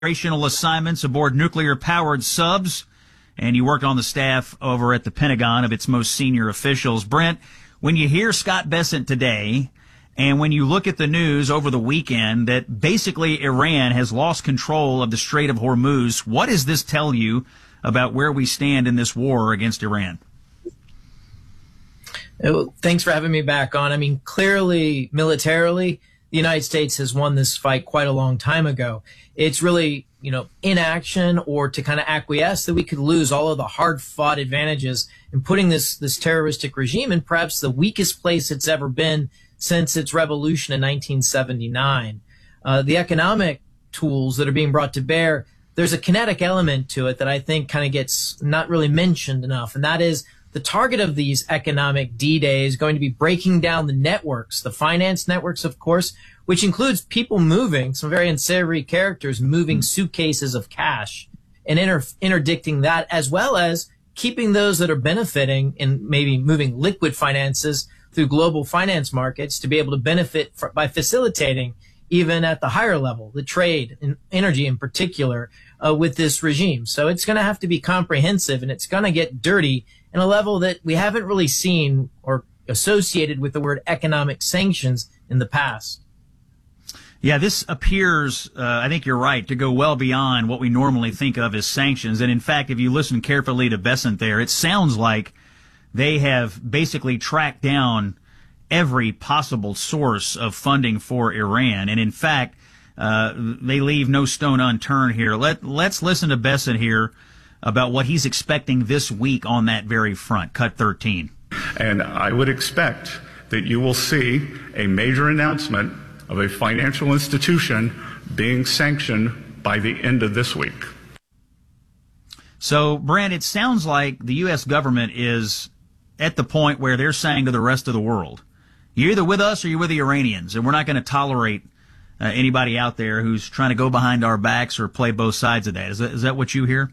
operational assignments aboard nuclear-powered subs, and you worked on the staff over at the Pentagon of its most senior officials. Brent, when you hear Scott Bessent today, and when you look at the news over the weekend that basically Iran has lost control of the Strait of Hormuz, what does this tell you about where we stand in this war against Iran? Thanks for having me back on. I mean, clearly, militarily, the United States has won this fight quite a long time ago. It's really, inaction or to kind of acquiesce that we could lose all of the hard-fought advantages in putting this terroristic regime in perhaps the weakest place it's ever been since its revolution in 1979. The economic tools that are being brought to bear, there's a kinetic element to it that I think kind of gets not really mentioned enough, and that is the target of these economic D-Day is going to be breaking down the networks, the finance networks, of course, which includes people moving, some very unsavory characters moving suitcases of cash and interdicting that, as well as keeping those that are benefiting and maybe moving liquid finances through global finance markets to be able to benefit by facilitating even at the higher level, the trade and energy in particular, with this regime. So it's going to have to be comprehensive, and it's going to get dirty in a level that we haven't really seen or associated with the word economic sanctions in the past. Yeah, this appears, I think you're right, to go well beyond what we normally think of as sanctions. And in fact, if you listen carefully to Bessent there, it sounds like they have basically tracked down every possible source of funding for Iran. And in fact, they leave no stone unturned here. Let's listen to Bessent here about what he's expecting this week on that very front. Cut 13. And I would expect that you will see a major announcement of a financial institution being sanctioned by the end of this week. So, Brent, it sounds like the U.S. government is at the point where they're saying to the rest of the world, you're either with us or you're with the Iranians, and we're not going to tolerate anybody out there who's trying to go behind our backs or play both sides of that. Is that what you hear?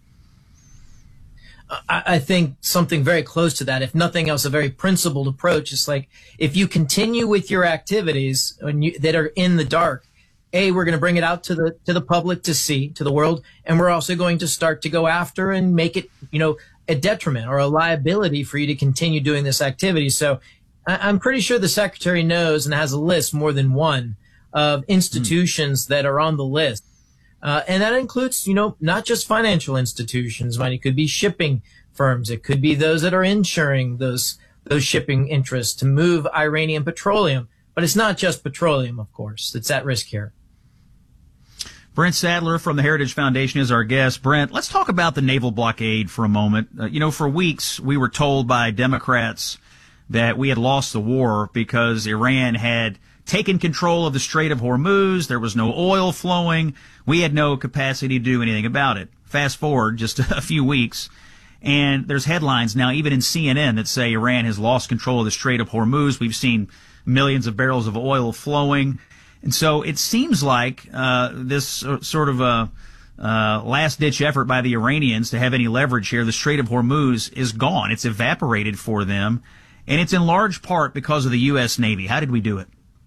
I think something very close to that, if nothing else, a very principled approach. It's like, if you continue with your activities that are in the dark, we're going to bring it out to the public to see, to the world, and we're also going to start to go after and make it, a detriment or a liability for you to continue doing this activity. So I'm pretty sure the secretary knows and has a list, more than one, of institutions that are on the list. And that includes, not just financial institutions, right? It could be shipping firms. It could be those that are insuring those shipping interests to move Iranian petroleum. But it's not just petroleum, of course, that's at risk here. Brent Sadler from the Heritage Foundation is our guest. Brent, let's talk about the naval blockade for a moment. For weeks we were told by Democrats that we had lost the war because Iran had taken control of the Strait of Hormuz. There was no oil flowing. We had no capacity to do anything about it. Fast forward just a few weeks, and there's headlines now, even in CNN, that say Iran has lost control of the Strait of Hormuz. We've seen millions of barrels of oil flowing. And so it seems like this sort of a last-ditch effort by the Iranians to have any leverage here, the Strait of Hormuz is gone. It's evaporated for them, and it's in large part because of the U.S. Navy. How did we do it?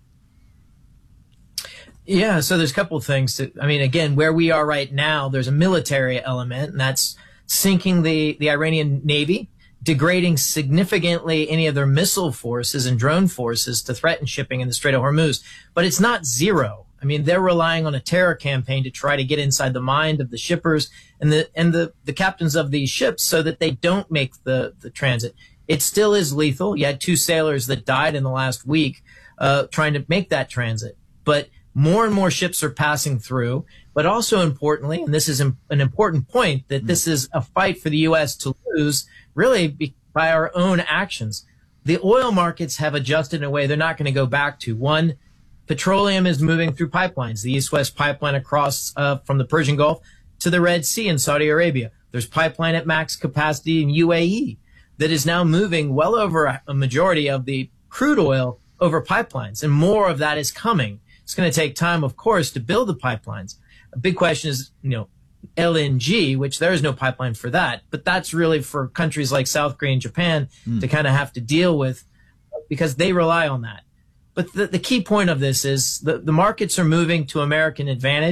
Yeah, so there's a couple of things. Again, where we are right now, there's a military element, and that's sinking the Iranian Navy, degrading significantly any of their missile forces and drone forces to threaten shipping in the Strait of Hormuz. But it's not zero. They're relying on a terror campaign to try to get inside the mind of the shippers and the captains of these ships so that they don't make the transit. It still is lethal. You had 2 sailors that died in the last week trying to make that transit. But more and more ships are passing through, but also importantly, and this is an important point, that this is a fight for the U.S. to lose, really by our own actions. The oil markets have adjusted in a way they're not going to go back to. One, petroleum is moving through pipelines, the East-West pipeline across from the Persian Gulf to the Red Sea in Saudi Arabia. There's pipeline at max capacity in UAE that is now moving well over a majority of the crude oil over pipelines, and more of that is coming. It's going to take time, of course, to build the pipelines. A big question is, LNG, which there is no pipeline for that, but that's really for countries like South Korea and Japan to kind of have to deal with because they rely on that. But the key point of this is the markets are moving to American advantage.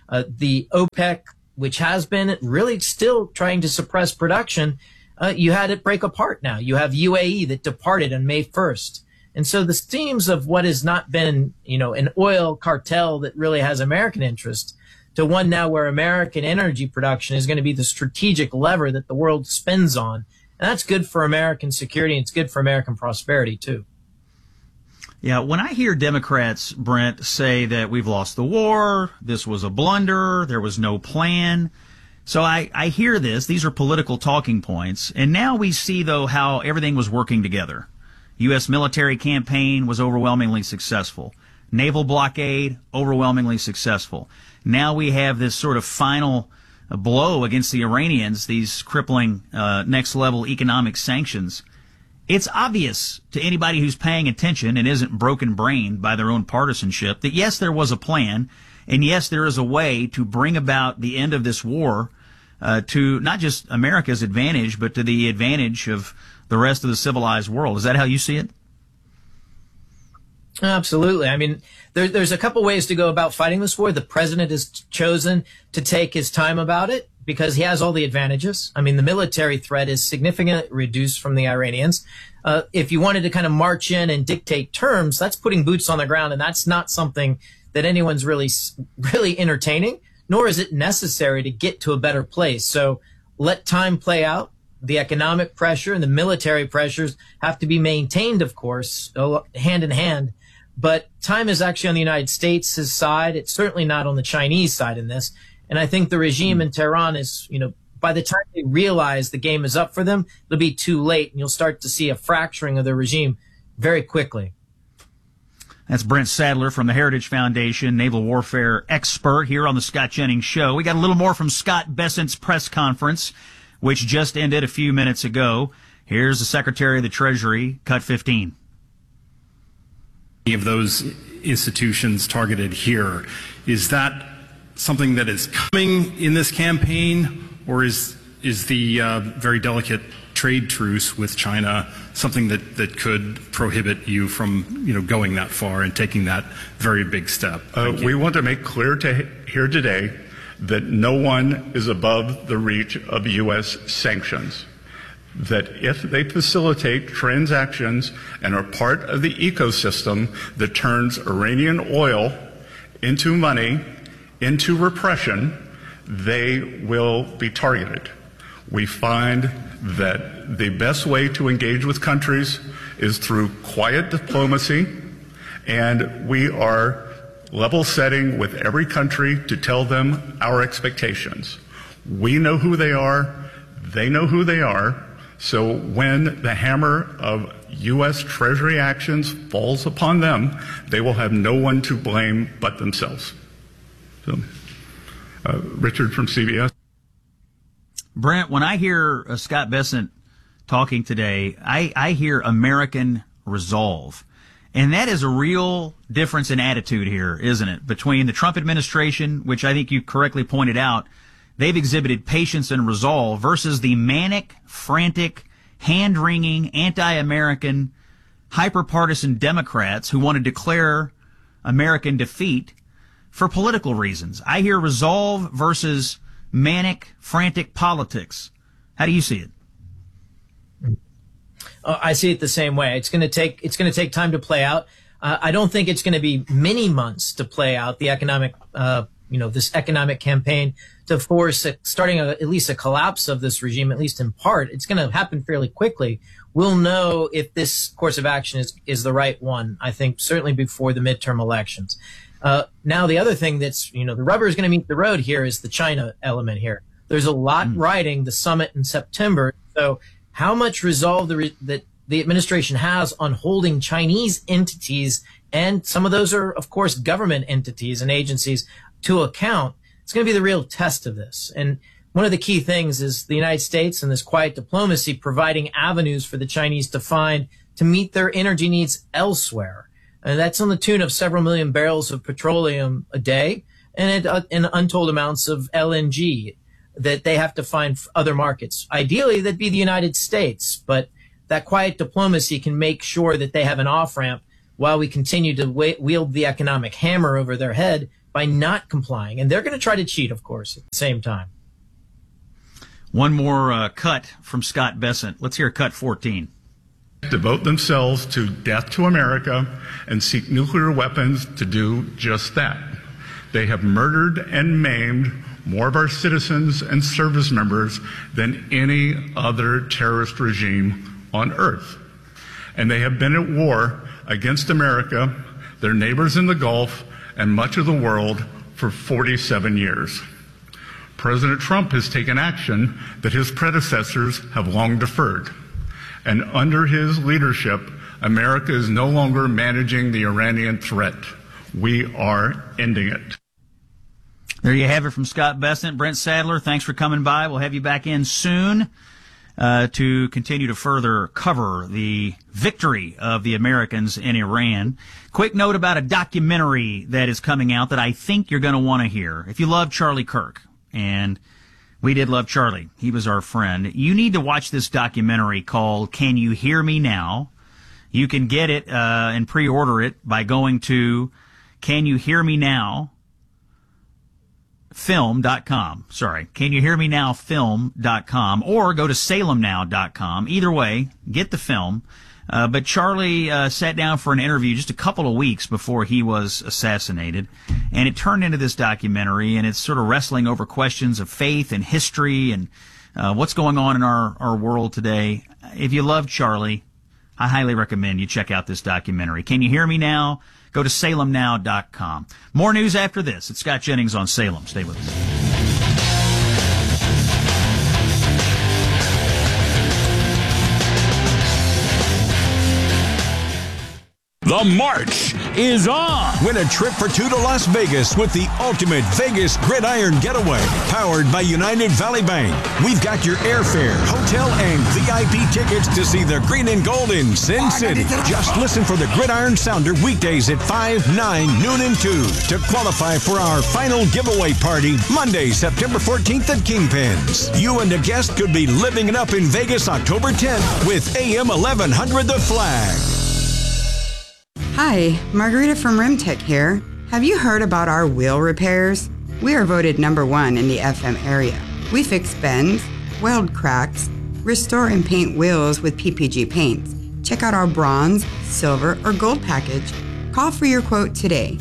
The OPEC, which has been really still trying to suppress production, you had it break apart now. You have UAE that departed on May 1st. And so the themes of what has not been, an oil cartel that really has American interest to one now where American energy production is going to be the strategic lever that the world spends on. And that's good for American security, and it's good for American prosperity, too. Yeah, when I hear Democrats, Brent, say that we've lost the war, this was a blunder, there was no plan. So I hear this. These are political talking points. And now we see, though, how everything was working together. U.S. military campaign was overwhelmingly successful. Naval blockade, overwhelmingly successful. Now we have this sort of final blow against the Iranians, these crippling next-level economic sanctions. It's obvious to anybody who's paying attention and isn't broken-brained by their own partisanship that, yes, there was a plan, and yes, there is a way to bring about the end of this war to not just America's advantage, but to the advantage of the rest of the civilized world. Is that how you see it? Absolutely. I mean, there's a couple ways to go about fighting this war. The president has chosen to take his time about it because he has all the advantages. I mean, the military threat is significantly reduced from the Iranians. If you wanted to kind of march in and dictate terms, that's putting boots on the ground, and that's not something that anyone's really entertaining, nor is it necessary to get to a better place. So let time play out. The economic pressure and the military pressures have to be maintained, of course, hand in hand. But time is actually on the United States' side. It's certainly not on the Chinese side in this. And I think the regime in Tehran is, by the time they realize the game is up for them, it'll be too late, and you'll start to see a fracturing of the regime very quickly. That's Brent Sadler from the Heritage Foundation, naval warfare expert here on the Scott Jennings Show. We got a little more from Scott Bessent's press conference, which just ended a few minutes ago. Here's the Secretary of the Treasury, cut 15. Of those institutions targeted here, is that something that is coming in this campaign, or is the very delicate trade truce with China something that could prohibit you from going that far and taking that very big step? We want to make clear here today that no one is above the reach of U.S. sanctions. That if they facilitate transactions and are part of the ecosystem that turns Iranian oil into money, into repression, they will be targeted. We find that the best way to engage with countries is through quiet diplomacy, and we are level setting with every country to tell them our expectations. We know who they are, they know who they are. So when the hammer of U.S. Treasury actions falls upon them, they will have no one to blame but themselves. So, Richard from CBS. Brent, when I hear Scott Bessent talking today, I hear American resolve. And that is a real difference in attitude here, isn't it? Between the Trump administration, which I think you correctly pointed out, they've exhibited patience and resolve, versus the manic, frantic, hand-wringing, anti-American, hyper-partisan Democrats who want to declare American defeat for political reasons. I hear resolve versus manic, frantic politics. How do you see it? I see it the same way. It's going to take time to play out. I don't think it's going to be many months to play out the economic, this economic campaign to force starting at least a collapse of this regime, at least in part. It's going to happen fairly quickly. We'll know if this course of action is the right one, I think, certainly before the midterm elections. Now, the other thing that's, the rubber is going to meet the road here is the China element here. There's a lot riding the summit in September. So how much resolve that the administration has on holding Chinese entities, and some of those are, of course, government entities and agencies, to account, it's going to be the real test of this. And one of the key things is the United States and this quiet diplomacy providing avenues for the Chinese to meet their energy needs elsewhere. And that's on the tune of several million barrels of petroleum a day and untold amounts of LNG that they have to find other markets. Ideally, that'd be the United States, but that quiet diplomacy can make sure that they have an off-ramp while we continue to wield the economic hammer over their head by not complying. And they're going to try to cheat, of course, at the same time. One more cut from Scott Bessent. Let's hear cut 14. Devote themselves to death to America and seek nuclear weapons to do just that. They have murdered and maimed more of our citizens and service members than any other terrorist regime on earth. And they have been at war against America, their neighbors in the Gulf, and much of the world for 47 years. President Trump has taken action that his predecessors have long deferred. And under his leadership, America is no longer managing the Iranian threat. We are ending it. There you have it from Scott Bessent. Brent Sadler, thanks for coming by. We'll have you back in soon to continue to further cover the victory of the Americans in Iran. Quick note about a documentary that is coming out that I think you're going to want to hear. If you love Charlie Kirk, and we did love Charlie, he was our friend, you need to watch this documentary called Can You Hear Me Now? You can get it and pre-order it by going to CanYouHearMeNow.film.com. Sorry, CanYouHearMeNow.film.com, or go to SalemNow.com. Either way, get the film. But Charlie sat down for an interview just a couple of weeks before he was assassinated, and it turned into this documentary, and it's sort of wrestling over questions of faith and history and what's going on in our world today. If you love Charlie, I highly recommend you check out this documentary. Can You Hear Me Now? Go to SalemNow.com. More news after this. It's Scott Jennings on Salem. Stay with us. The march is on. Win a trip for two to Las Vegas with the ultimate Vegas Gridiron Getaway, powered by United Valley Bank. We've got your airfare, hotel, and VIP tickets to see the green and gold in Sin City. Just listen for the Gridiron Sounder weekdays at 5, 9, noon, and 2 to qualify for our final giveaway party Monday, September 14th at Kingpins. You and a guest could be living it up in Vegas October 10th with AM 1100 The Flag. Hi, Margarita from Rimtech here. Have you heard about our wheel repairs? We are voted #1 in the FM area. We fix bends, weld cracks, restore and paint wheels with PPG paints. Check out our bronze, silver, or gold package. Call for your quote today,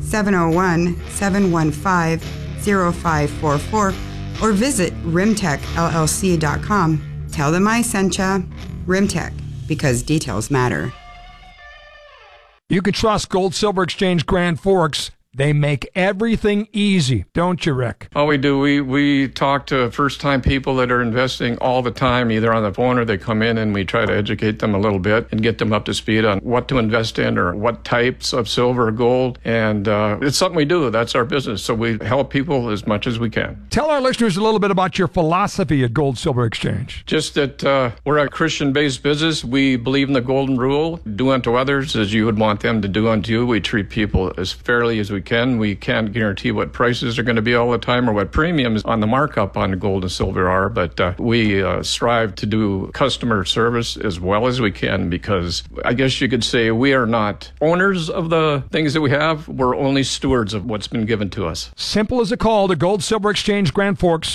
701-715-0544, or visit rimtechllc.com. Tell them I sent ya. Rimtech, because details matter. You can trust Gold Silver Exchange Grand Forks. They make everything easy, don't you, Rick? Oh, we do. We talk to first-time people that are investing all the time, either on the phone or they come in, and we try to educate them a little bit and get them up to speed on what to invest in or what types of silver or gold. And it's something we do. That's our business. So we help people as much as we can. Tell our listeners a little bit about your philosophy at Gold Silver Exchange. Just that we're a Christian-based business. We believe in the golden rule. Do unto others as you would want them to do unto you. We treat people as fairly as we can. We can't guarantee what prices are going to be all the time or what premiums on the markup on gold and silver are, but we strive to do customer service as well as we can, because I guess you could say we are not owners of the things that we have. We're only stewards of what's been given to us. Simple as a call to Gold Silver Exchange Grand Forks,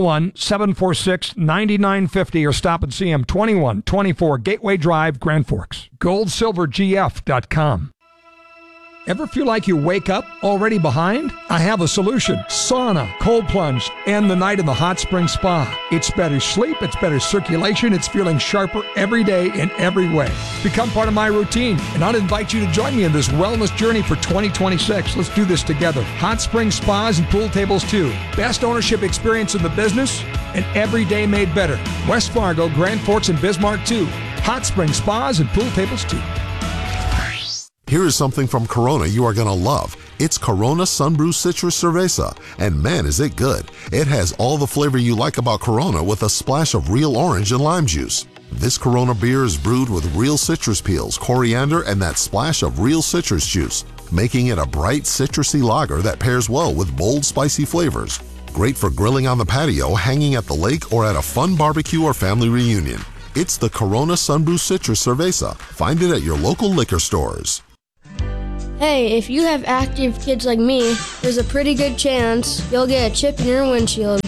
701-746-9950, or stop and see them, 2124 Gateway Drive, Grand Forks. GoldSilverGF.com. Ever feel like you wake up already behind? I have a solution. Sauna, cold plunge, and the night in the hot spring spa. It's better sleep, it's better circulation, it's feeling sharper every day in every way. Become part of my routine, and I'd invite you to join me in this wellness journey for 2026. Let's do this together. Hot spring spas and pool tables too. Best ownership experience in the business, and every day made better. West Fargo, Grand Forks, and Bismarck too. Hot spring spas and pool tables too. Here is something from Corona you are going to love. It's Corona Sunbrew Citrus Cerveza, and man is it good. It has all the flavor you like about Corona with a splash of real orange and lime juice. This Corona beer is brewed with real citrus peels, coriander, and that splash of real citrus juice, making it a bright citrusy lager that pairs well with bold spicy flavors. Great for grilling on the patio, hanging at the lake, or at a fun barbecue or family reunion. It's the Corona Sunbrew Citrus Cerveza. Find it at your local liquor stores. Hey, if you have active kids like me, there's a pretty good chance you'll get a chip in your windshield.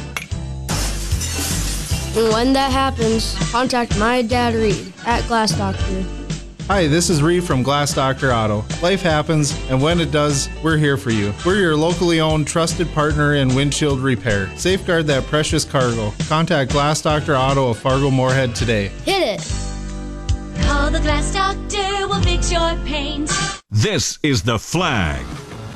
And when that happens, contact my dad Reed at Glass Doctor. Hi, this is Reed from Glass Doctor Auto. Life happens, and when it does, we're here for you. We're your locally owned, trusted partner in windshield repair. Safeguard that precious cargo. Contact Glass Doctor Auto of Fargo Moorhead today. Hit it! Call the Glass Doctor, we'll fix your paint. This is The Flag.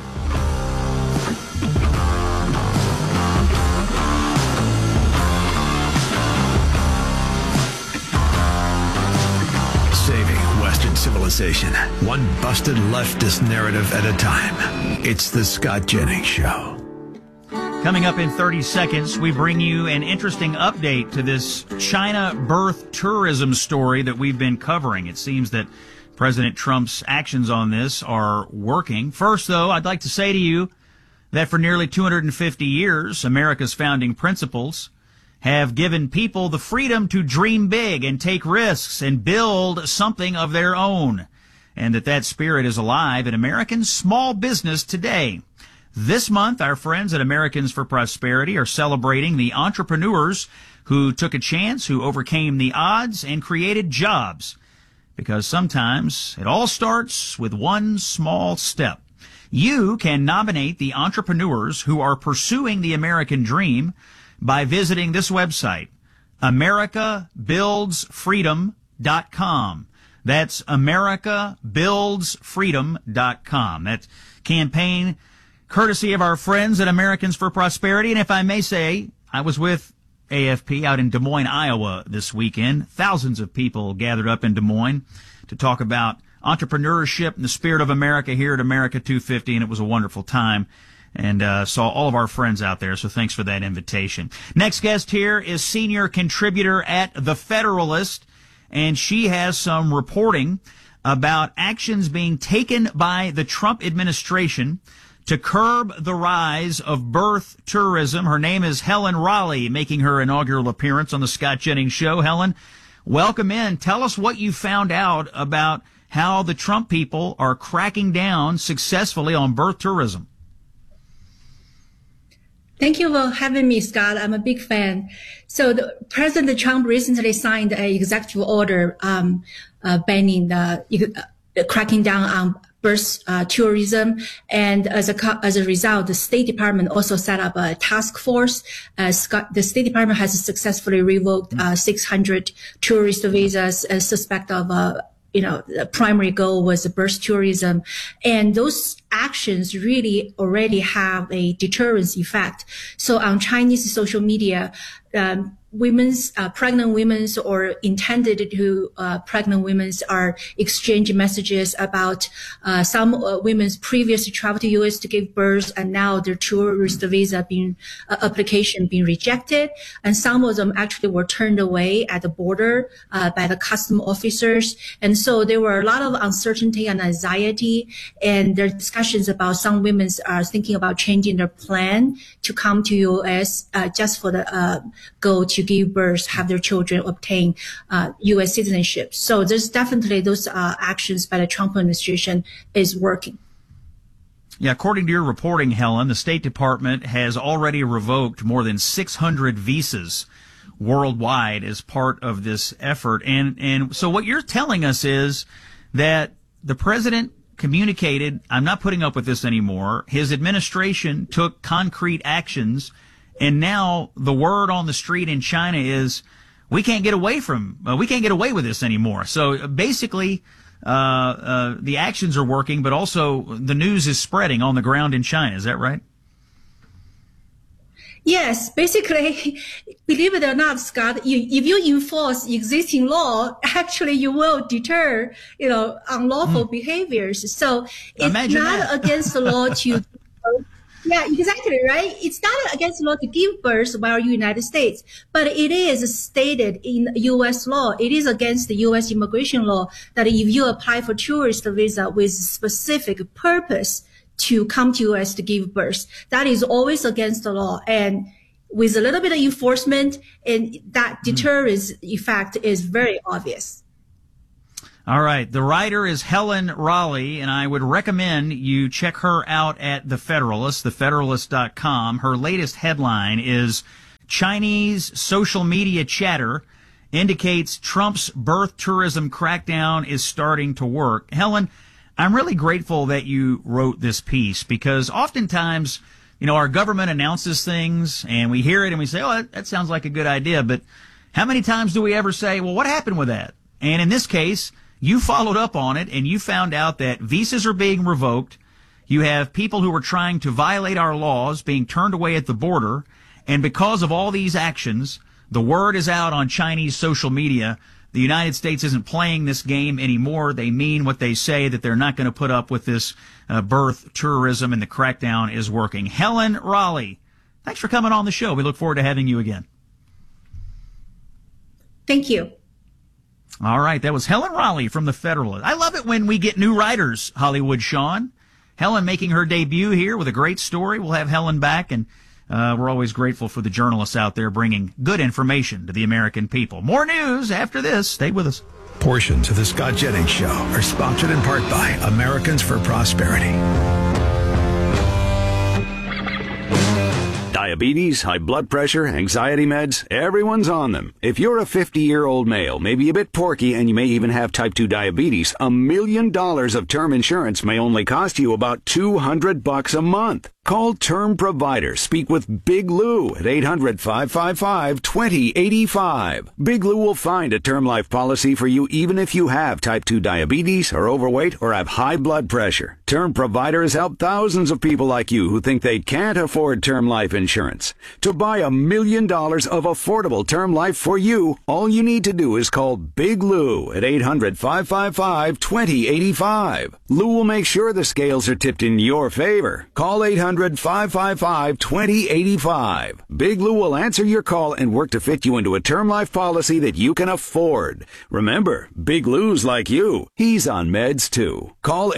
Saving Western civilization, one busted leftist narrative at a time. It's The Scott Jennings Show. Coming up in 30 seconds, we bring you an interesting update to this China birth tourism story that we've been covering. It seems that President Trump's actions on this are working. First, though, I'd like to say to you that for nearly 250 years, America's founding principles have given people the freedom to dream big and take risks and build something of their own, and that spirit is alive in American small business today. This month, our friends at Americans for Prosperity are celebrating the entrepreneurs who took a chance, who overcame the odds and created jobs. Because sometimes it all starts with one small step. You can nominate the entrepreneurs who are pursuing the American dream by visiting this website, AmericaBuildsFreedom.com. That's AmericaBuildsFreedom.com. That campaign courtesy of our friends at Americans for Prosperity. And if I may say, I was with AFP out in Des Moines, Iowa this weekend. Thousands of people gathered up in Des Moines to talk about entrepreneurship and the spirit of America here at America 250, and it was a wonderful time. And saw all of our friends out there, so thanks for that invitation. Next guest here is senior contributor at The Federalist, and she has some reporting about actions being taken by the Trump administration to curb the rise of birth tourism. Her name is Helen Raleigh, making her inaugural appearance on the Scott Jennings Show. Helen, welcome in. Tell us what you found out about how the Trump people are cracking down successfully on birth tourism. Thank you for having me, Scott. I'm a big fan. So President Trump recently signed an executive order banning cracking down on birth tourism, and as a result, the State Department also set up a task force. The State Department has successfully revoked 600 tourist visas suspect of the primary goal was birth tourism. And those actions really already have a deterrence effect. So on Chinese social media, pregnant women or intended to pregnant women are exchanging messages about some women's previously traveled to U.S. to give birth, and now their tourist visa application being rejected, and some of them actually were turned away at the border by the custom officers. And so there were a lot of uncertainty and anxiety, and there are discussions about some women are thinking about changing their plan to come to U.S. Just for the goal to give birth, have their children obtain U.S. citizenship. So there's definitely those actions by the Trump administration is working. Yeah, according to your reporting, Helen, the State Department has already revoked more than 600 visas worldwide as part of this effort. And so what you're telling us is that the president communicated, I'm not putting up with this anymore. His administration took concrete actions, and now the word on the street in China is we can't get away with this anymore. So basically, the actions are working, but also the news is spreading on the ground in China. Is that right? Yes, basically, believe it or not, Scott, if you enforce existing law, actually you will deter, unlawful behaviors. So it's not against the law to. Yeah, exactly, right? It's not against the law to give birth while in the United States, but it is stated in U.S. law. It is against the U.S. immigration law that if you apply for tourist visa with specific purpose to come to U.S. to give birth, that is always against the law. And with a little bit of enforcement, and that deterrence effect is very obvious. All right. The writer is Helen Raleigh, and I would recommend you check her out at The Federalist, thefederalist.com. Her latest headline is Chinese social media chatter indicates Trump's birth tourism crackdown is starting to work. Helen, I'm really grateful that you wrote this piece because oftentimes, our government announces things and we hear it and we say, oh, that sounds like a good idea. But how many times do we ever say, well, what happened with that? And in this case, you followed up on it and you found out that visas are being revoked. You have people who are trying to violate our laws being turned away at the border. And because of all these actions, the word is out on Chinese social media. The United States isn't playing this game anymore. They mean what they say, that they're not going to put up with this birth tourism, and the crackdown is working. Helen Raleigh, thanks for coming on the show. We look forward to having you again. Thank you. All right, that was Helen Raleigh from The Federalist. I love it when we get new writers, Hollywood Sean. Helen making her debut here with a great story. We'll have Helen back, and we're always grateful for the journalists out there bringing good information to the American people. More news after this. Stay with us. Portions of the Scott Jennings Show are sponsored in part by Americans for Prosperity. Diabetes, high blood pressure, anxiety meds, everyone's on them. If you're a 50-year-old male, maybe a bit porky, and you may even have type 2 diabetes, $1 million of term insurance may only cost you about $200 a month. Call Term Provider. Speak with Big Lou at 800-555-2085. Big Lou will find a term life policy for you even if you have type 2 diabetes, are overweight, or have high blood pressure. Term Provider has helped thousands of people like you who think they can't afford term life insurance. To buy $1 million of affordable term life for you, all you need to do is call Big Lou at 800-555-2085. Lou will make sure the scales are tipped in your favor. Call 800-555-2085. Big Lou will answer your call and work to fit you into a term life policy that you can afford. Remember, Big Lou's like you. He's on meds too. Call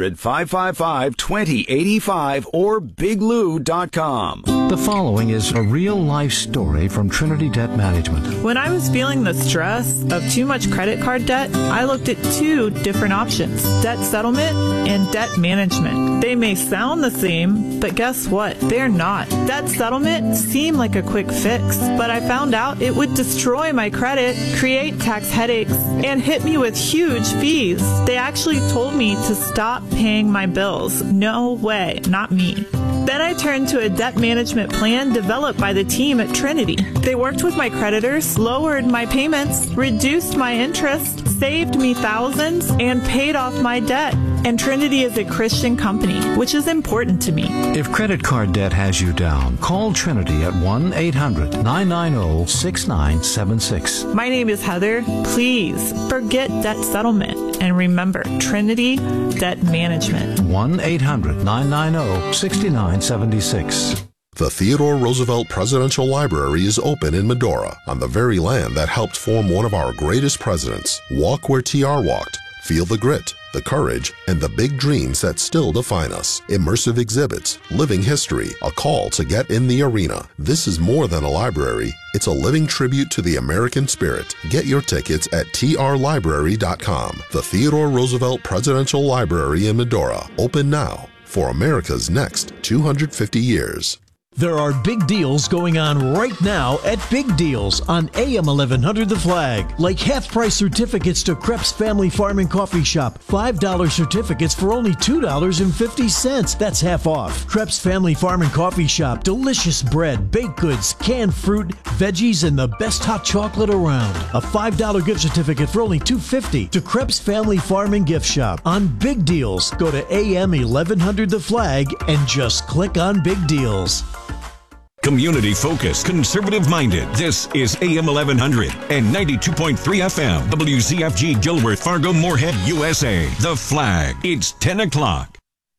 800-555-2085 or biglou.com. The following is a real-life story from Trinity Debt Management. When I was feeling the stress of too much credit card debt, I looked at two different options, debt settlement and debt management. They may sound the same, but guess what? They're not. Debt settlement seemed like a quick fix, but I found out it would destroy my credit, create tax headaches, and hit me with huge fees. They actually told me to stop paying my bills. No way, not me. Then I turned to a debt management plan developed by the team at Trinity. They worked with my creditors, lowered my payments, reduced my interest, saved me thousands, and paid off my debt. And Trinity is a Christian company, which is important to me. If credit card debt has you down, call Trinity at 1-800-990-6976. My name is Heather. Please forget debt settlement and remember Trinity Debt Management. 1-800-990-6976. The Theodore Roosevelt Presidential Library is open in Medora, on the very land that helped form one of our greatest presidents. Walk where TR walked. Feel the grit, the courage, and the big dreams that still define us. Immersive exhibits, living history, a call to get in the arena. This is more than a library. It's a living tribute to the American spirit. Get your tickets at trlibrary.com. The Theodore Roosevelt Presidential Library in Medora. Open now for America's next 250 years. There are big deals going on right now at Big Deals on AM 1100 The Flag. Like half-price certificates to Krebs Family Farm and Coffee Shop. $5 certificates for only $2.50. That's half off. Krebs Family Farm and Coffee Shop. Delicious bread, baked goods, canned fruit, veggies, and the best hot chocolate around. A $5 gift certificate for only $2.50 to Krebs Family Farm and Gift Shop. On Big Deals, go to AM 1100 The Flag and just click on Big Deals. Community focused, conservative minded. This is AM 1100 and 92.3 FM. WCFG Gilworth, Fargo, Moorhead, USA. The Flag. It's 10 o'clock.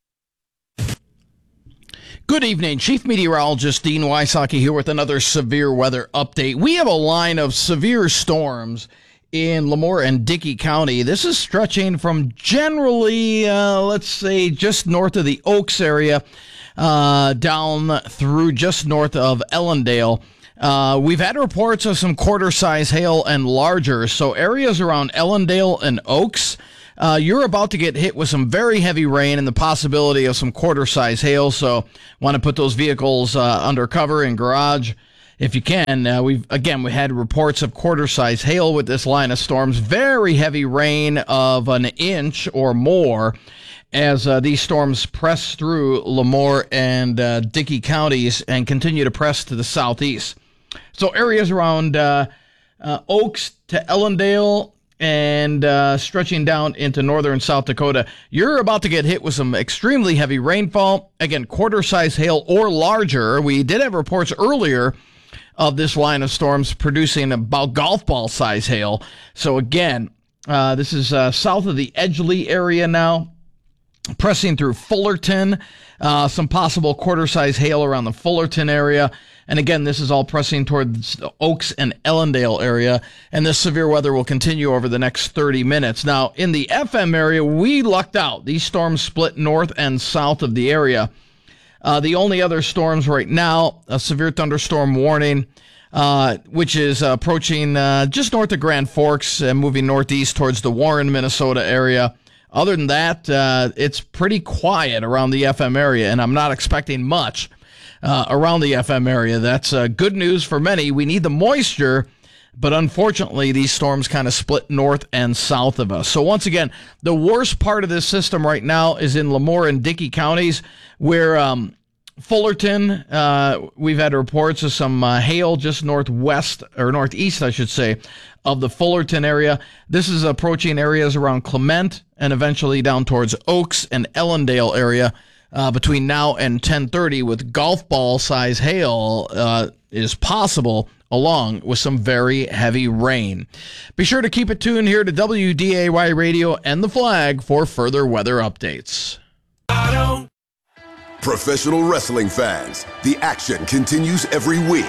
Good evening. Chief Meteorologist Dean Wysocki here with another severe weather update. We have a line of severe storms in Lemoore and Dickey County. This is stretching from generally, let's say, just north of the Oaks area, down through just north of Ellendale. We've had reports of some quarter-size hail and larger, so areas around Ellendale and Oaks, you're about to get hit with some very heavy rain and the possibility of some quarter-size hail, so want to put those vehicles under cover in garage if you can. We had reports of quarter-size hail with this line of storms, very heavy rain of an inch or more as these storms press through Lemoore and Dickey counties and continue to press to the southeast. So areas around Oaks to Ellendale and stretching down into northern South Dakota, you're about to get hit with some extremely heavy rainfall. Again, quarter-size hail or larger. We did have reports earlier of this line of storms producing about golf ball size hail. So again, this is south of the Edgeley area now, pressing through Fullerton, some possible quarter-size hail around the Fullerton area. And again, this is all pressing towards the Oaks and Ellendale area, and this severe weather will continue over the next 30 minutes. Now, in the FM area, we lucked out. These storms split north and south of the area. The only other storms right now, a severe thunderstorm warning, which is approaching just north of Grand Forks and moving northeast towards the Warren, Minnesota area. Other than that, it's pretty quiet around the FM area, and I'm not expecting much around the FM area. That's good news for many. We need the moisture, but unfortunately, these storms kind of split north and south of us. So once again, the worst part of this system right now is in Lemoore and Dickey counties, where Fullerton, we've had reports of some hail just northwest, or northeast, I should say, of the Fullerton area. This is approaching areas around Clement and eventually down towards Oaks and Ellendale area between now and 10:30, with golf ball size hail is possible, along with some very heavy rain. Be sure to keep it tuned here to WDAY Radio and The Flag for further weather updates. Professional wrestling fans, the action continues every week.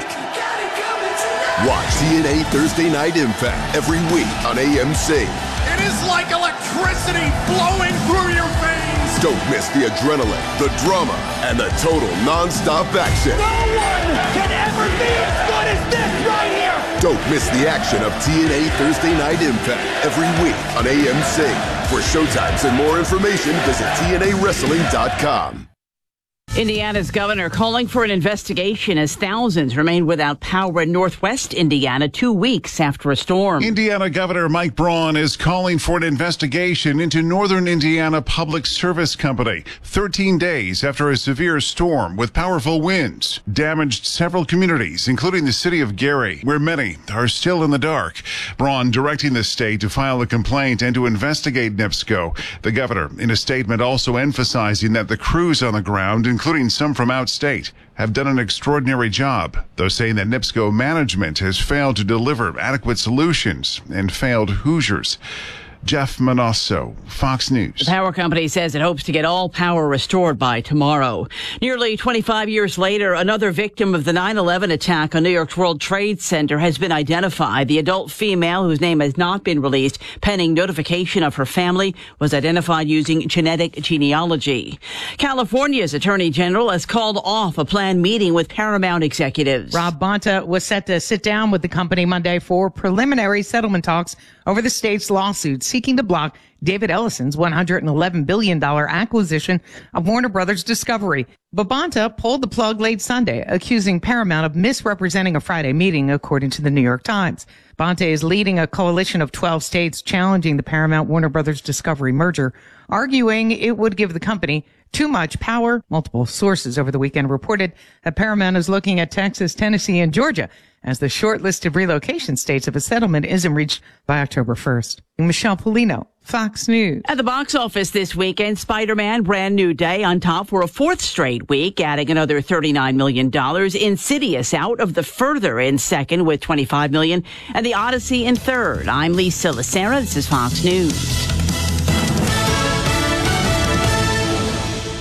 Watch TNA Thursday Night Impact every week on AMC. It is like electricity flowing through your veins. Don't miss the adrenaline, the drama, and the total non-stop action. No one can ever be as good as this right here. Don't miss the action of TNA Thursday Night Impact every week on AMC. For showtimes and more information, visit TNAWrestling.com. Indiana's governor calling for an investigation as thousands remain without power in northwest Indiana 2 weeks after a storm. Indiana Governor Mike Braun is calling for an investigation into Northern Indiana Public Service Company 13 days after a severe storm with powerful winds damaged several communities, including the city of Gary, where many are still in the dark. Braun directing the state to file a complaint and to investigate NIPSCO. The governor, in a statement, also emphasizing that the crews on the ground, including some from outstate, have done an extraordinary job, though saying that NIPSCO management has failed to deliver adequate solutions and failed Hoosiers. Jeff Manasso, Fox News. The power company says it hopes to get all power restored by tomorrow. Nearly 25 years later, another victim of the 9/11 attack on New York's World Trade Center has been identified. The adult female, whose name has not been released pending notification of her family, was identified using genetic genealogy. California's Attorney General has called off a planned meeting with Paramount executives. Rob Bonta was set to sit down with the company Monday for preliminary settlement talks over the state's lawsuit seeking to block David Ellison's $111 billion acquisition of Warner Brothers Discovery. But Bonta pulled the plug late Sunday, accusing Paramount of misrepresenting a Friday meeting, according to the New York Times. Bonta is leading a coalition of 12 states challenging the Paramount Warner Brothers Discovery merger, arguing it would give the company too much power. Multiple sources over the weekend reported that Paramount is looking at Texas, Tennessee, and Georgia as the short-listed relocation states if a settlement isn't reached by October 1st. Michelle Polino, Fox News. At the box office this weekend, Spider-Man Brand New Day on top for a fourth straight week, adding another $39 million. Insidious out of the further in second with $25 million, and The Odyssey in third. I'm Lisa Lacera. This is Fox News.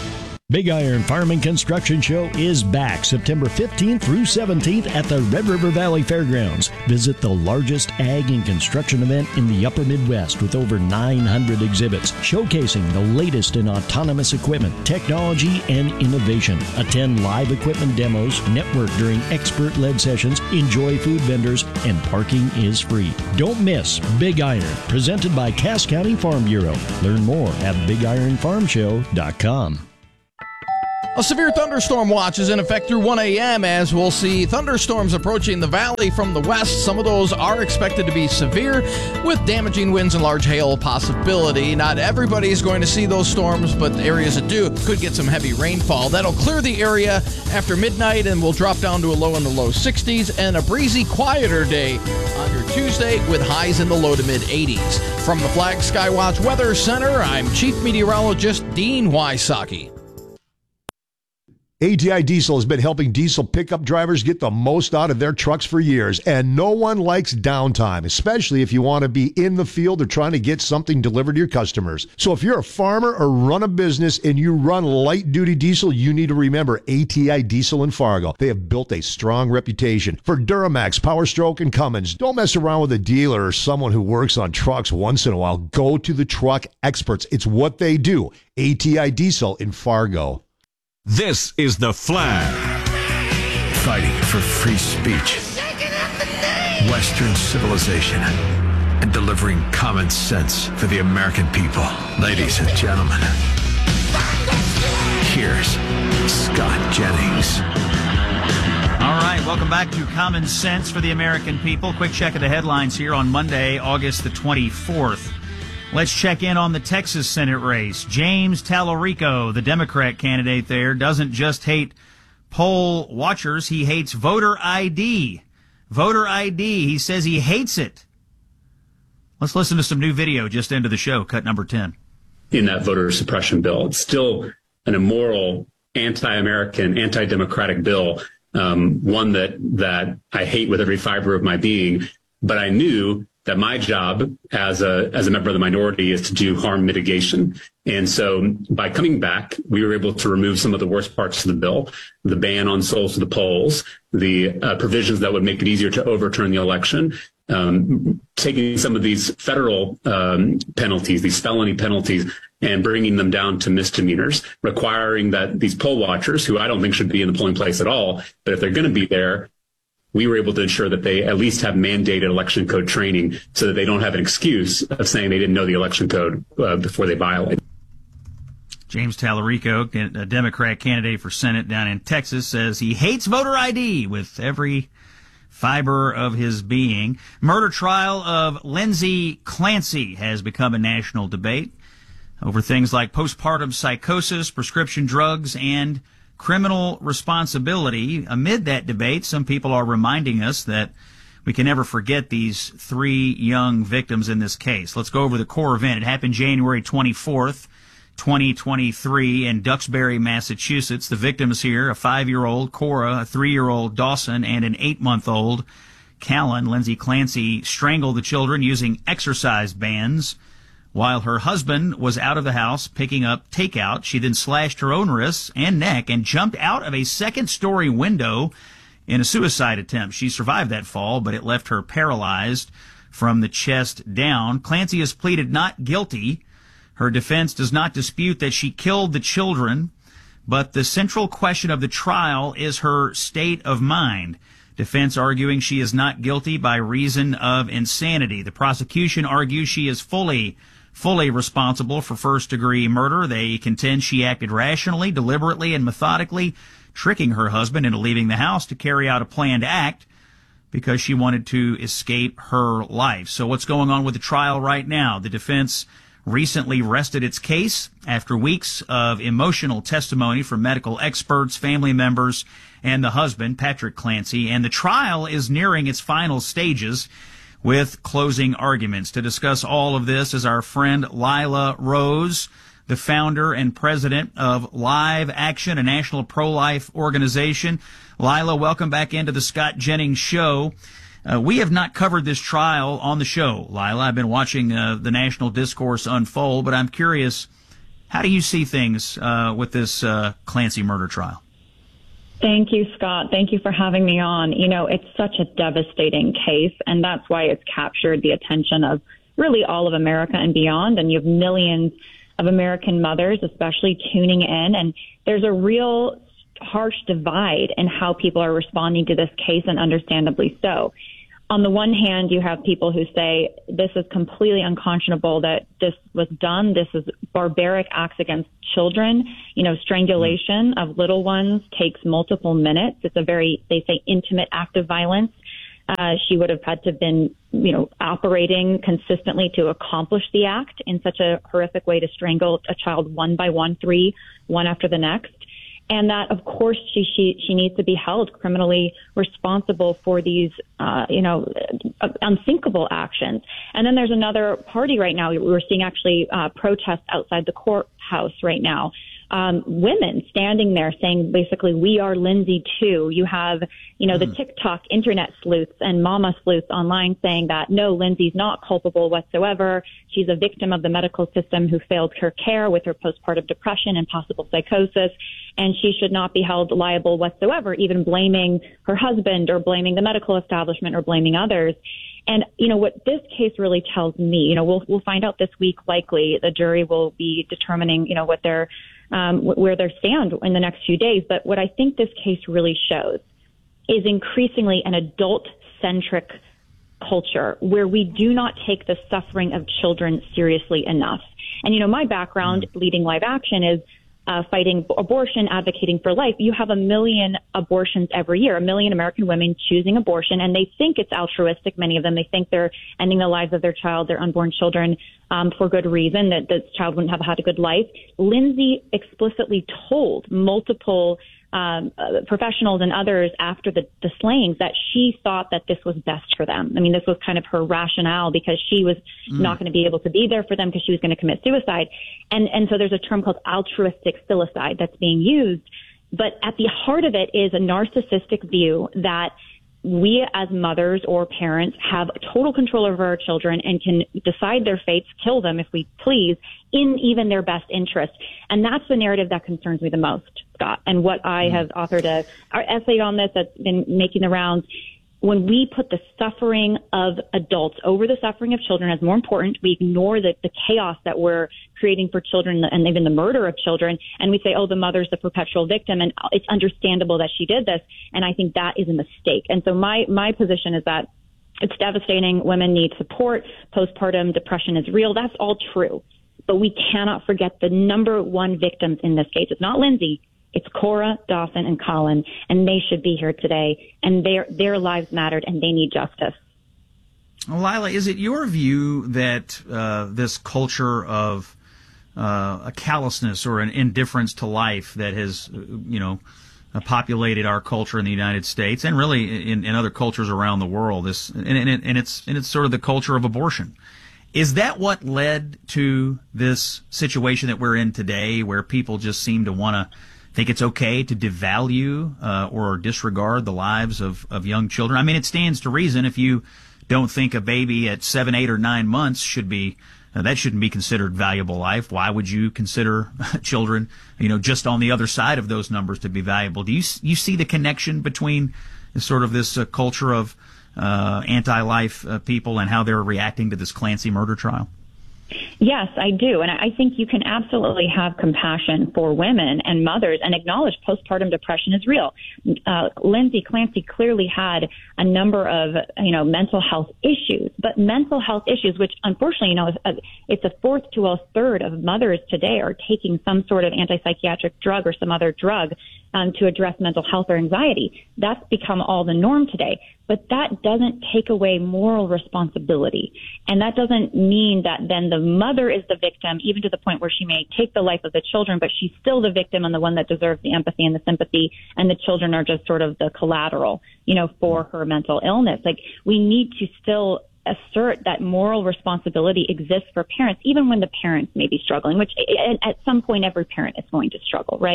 Big Iron Farm and Construction Show is back September 15th through 17th at the Red River Valley Fairgrounds. Visit the largest ag and construction event in the upper Midwest with over 900 exhibits showcasing the latest in autonomous equipment, technology, and innovation. Attend live equipment demos, network during expert-led sessions, enjoy food vendors, and parking is free. Don't miss Big Iron, presented by Cass County Farm Bureau. Learn more at BigIronFarmShow.com. A severe thunderstorm watch is in effect through 1 a.m. as we'll see thunderstorms approaching the valley from the west. Some of those are expected to be severe with damaging winds and large hail possibility. Not everybody's going to see those storms, but the areas that do could get some heavy rainfall. That'll clear the area after midnight and will drop down to a low in the low 60s and a breezy, quieter day on your Tuesday with highs in the low to mid 80s. From the Flag Skywatch Weather Center, I'm Chief Meteorologist Dean Wysocki. ATI Diesel has been helping diesel pickup drivers get the most out of their trucks for years, and no one likes downtime, especially if you want to be in the field or trying to get something delivered to your customers. So if you're a farmer or run a business and you run light-duty diesel, you need to remember ATI Diesel in Fargo. They have built a strong reputation for Duramax, Power Stroke, and Cummins. Don't mess around with a dealer or someone who works on trucks once in a while. Go to the truck experts. It's what they do. ATI Diesel in Fargo. This is The Flag. Fighting for free speech, Western civilization, and delivering common sense for the American people. Ladies and gentlemen, here's Scott Jennings. All right, welcome back to Common Sense for the American People. Quick check of the headlines here on Monday, August the 24th. Let's check in on the Texas Senate race. James Tallarico, the Democrat candidate there, doesn't just hate poll watchers, he hates voter ID. Voter ID, he says he hates it. Let's listen to some new video just into the show, cut number 10. In that voter suppression bill, it's still an immoral, anti-American, anti-democratic bill, one that I hate with every fiber of my being, but I knew that my job as a member of the minority is to do harm mitigation. And so by coming back, we were able to remove some of the worst parts of the bill, the ban on souls to the polls, the provisions that would make it easier to overturn the election, taking some of these federal penalties, these felony penalties, and bringing them down to misdemeanors, requiring that these poll watchers, who I don't think should be in the polling place at all, but if they're going to be there, we were able to ensure that they at least have mandated election code training so that they don't have an excuse of saying they didn't know the election code before they violate. James Tallarico, a Democrat candidate for Senate down in Texas, says he hates voter ID with every fiber of his being. Murder trial of Lindsay Clancy has become a national debate over things like postpartum psychosis, prescription drugs, and criminal responsibility. Amid that debate, some people are reminding us that we can never forget these three young victims in this case. Let's go over the core event. It happened January 24th, 2023 in Duxbury, Massachusetts. The victims here, a 5-year-old Cora, a 3-year-old Dawson, and an 8-month-old Callan. Lindsay Clancy strangled the children using exercise bands while her husband was out of the house picking up takeout. She then slashed her own wrists and neck and jumped out of a second-story window in a suicide attempt. She survived that fall, but it left her paralyzed from the chest down. Clancy has pleaded not guilty. Her defense does not dispute that she killed the children, but the central question of the trial is her state of mind. Defense arguing she is not guilty by reason of insanity. The prosecution argues she is fully responsible for first-degree murder. They contend she acted rationally, deliberately, and methodically, tricking her husband into leaving the house to carry out a planned act because she wanted to escape her life. So what's going on with the trial right now? The defense recently rested its case after weeks of emotional testimony from medical experts, family members, and the husband, Patrick Clancy, and the trial is nearing its final stages with closing arguments. To discuss all of this is our friend Lila Rose, the founder and president of Live Action, a national pro-life organization. Lila, welcome back into the Scott Jennings Show. We have not covered this trial on the show, Lila. I've been watching the national discourse unfold, but I'm curious, How do you see things with this Clancy murder trial? Thank you, Scott. Thank you for having me on. You know, it's such a devastating case, and that's why it's captured the attention of really all of America and beyond. And you have millions of American mothers, especially tuning in. And there's a real harsh divide in how people are responding to this case, and understandably so. On the one hand, you have people who say this is completely unconscionable that this was done. This is barbaric acts against children. You know, strangulation of little ones takes multiple minutes. It's a very, they say, intimate act of violence. She would have had to have been, you know, operating consistently to accomplish the act in such a horrific way to strangle a child one by one, one after the next. And that, of course, she needs to be held criminally responsible for these, unthinkable actions. And then there's another party right now. We're seeing actually protests outside the courthouse right now. Women standing there saying, basically, we are Lindsay too. You have, the TikTok internet sleuths and mama sleuths online saying that, no, Lindsay's not culpable whatsoever. She's a victim of the medical system who failed her care with her postpartum depression and possible psychosis, and she should not be held liable whatsoever, even blaming her husband or blaming the medical establishment or blaming others. And, what this case really tells me, we'll find out this week, likely the jury will be determining, what their where they stand in the next few days. But what I think this case really shows is increasingly an adult-centric culture where we do not take the suffering of children seriously enough. And, my background leading Live Action is fighting abortion, advocating for life. You have 1 million abortions every year, 1 million American women choosing abortion, and they think it's altruistic. Many of them, they think they're ending the lives of their child, their unborn children, for good reason, that the child wouldn't have had a good life. Lindsay explicitly told multiple professionals and others after the slayings that she thought that this was best for them. I mean, this was kind of her rationale, because she was not going to be able to be there for them because she was going to commit suicide. And so there's a term called altruistic filicide that's being used. But at the heart of it is a narcissistic view that we as mothers or parents have total control over our children and can decide their fates, kill them if we please, in even their best interest. And that's the narrative that concerns me the most, Scott. And what I have authored an essay on this that's been making the rounds. When we put the suffering of adults over the suffering of children as more important, we ignore the chaos that we're creating for children and even the murder of children. And we say, oh, the mother's the perpetual victim, and it's understandable that she did this. And I think that is a mistake. And so my position is that it's devastating. Women need support. Postpartum depression is real. That's all true. But we cannot forget the number one victims in this case. It's not Lindsay. It's Cora, Dawson, and Colin, and they should be here today, and their lives mattered, and they need justice. Well, Lila, is it your view that this culture of a callousness or an indifference to life that has, populated our culture in the United States and really in other cultures around the world, and it's sort of the culture of abortion? Is that what led to this situation that we're in today, where people just seem to want to think it's okay to devalue or disregard the lives of young children? I mean, it stands to reason if you don't think a baby at 7, 8, or 9 months should be that shouldn't be considered valuable life. Why would you consider children, just on the other side of those numbers to be valuable? Do you see the connection between sort of this culture of anti-life people and how they're reacting to this Clancy murder trial? Yes, I do. And I think you can absolutely have compassion for women and mothers and acknowledge postpartum depression is real. Lindsay Clancy clearly had a number of, mental health issues, but mental health issues, which unfortunately, it's a fourth to a third of mothers today are taking some sort of anti-psychiatric drug or some other drug to address mental health or anxiety. That's become all the norm today. But that doesn't take away moral responsibility. And that doesn't mean that then the mother is the victim, even to the point where she may take the life of the children, but she's still the victim and the one that deserves the empathy and the sympathy, and the children are just sort of the collateral, for her mental illness. Like, we need to still assert that moral responsibility exists for parents, even when the parents may be struggling, which at some point every parent is going to struggle, right?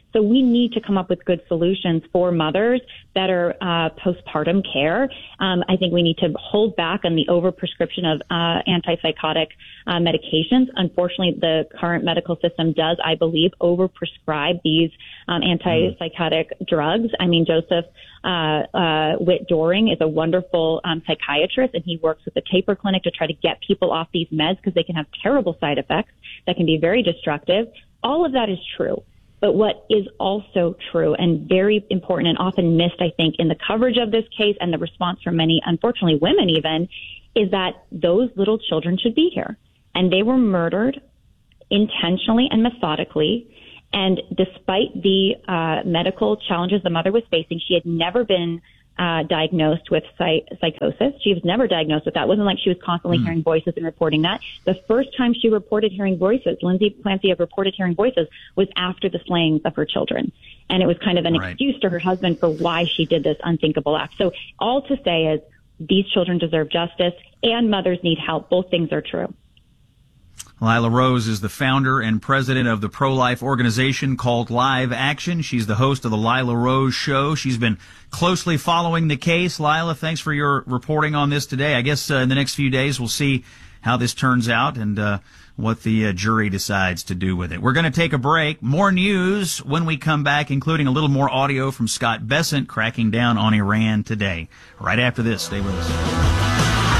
So we need to come up with good solutions for mothers, better postpartum care. I think we need to hold back on the overprescription of antipsychotic medications. Unfortunately, the current medical system does, I believe, overprescribe these antipsychotic drugs. I mean, Joseph Witt Doring is a wonderful psychiatrist, and he works with the Taper Clinic to try to get people off these meds because they can have terrible side effects that can be very destructive. All of that is true. But what is also true and very important and often missed, I think, in the coverage of this case and the response from many, unfortunately, women even, is that those little children should be here. And they were murdered intentionally and methodically. And despite the medical challenges the mother was facing, she had never been diagnosed with psychosis. She was never diagnosed with that. It wasn't like she was constantly hearing voices and reporting that. The first time she reported hearing voices, Lindsay Clancy have reported hearing voices, was after the slaying of her children. And it was kind of an excuse to her husband for why she did this unthinkable act. So all to say is these children deserve justice and mothers need help. Both things are true. Lila Rose is the founder and president of the pro-life organization called Live Action. She's the host of the Lila Rose Show. She's been closely following the case. Lila, thanks for your reporting on this today. I guess in the next few days we'll see how this turns out and what the jury decides to do with it. We're going to take a break. More news when we come back, including a little more audio from Scott Bessent cracking down on Iran today. Right after this, stay with us.